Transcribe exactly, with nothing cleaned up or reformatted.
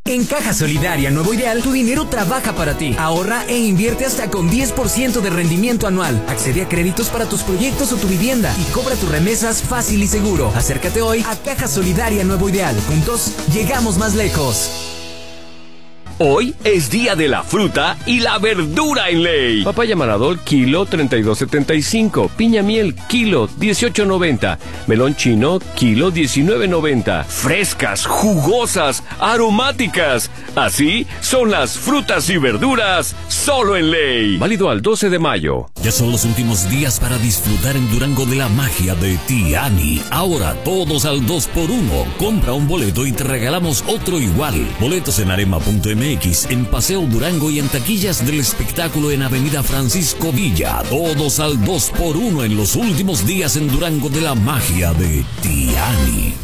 En Caja Solidaria Nuevo Ideal, tu dinero trabaja para ti. Ahorra e invierte hasta con diez por ciento de rendimiento anual. Accede a créditos para tus proyectos o tu vivienda y cobra tus remesas fácil y seguro. Acércate hoy a Caja Solidaria Nuevo Ideal. Juntos, llegamos más lejos. Hoy es día de la fruta y la verdura en Ley. Papaya Maradol, kilo treinta y dos setenta y cinco. Piña miel, kilo dieciocho noventa. Melón chino, kilo diecinueve noventa. Frescas, jugosas, aromáticas. Así son las frutas y verduras solo en Ley. Válido al doce de mayo. Ya son los últimos días para disfrutar en Durango de la magia de Tiani. Ahora todos al dos por uno. Compra un boleto y te regalamos otro igual. Boletos en arema punto m x, en Paseo Durango y en taquillas del espectáculo en Avenida Francisco Villa. Todos al dos por uno en los últimos días en Durango de la magia de Tiani.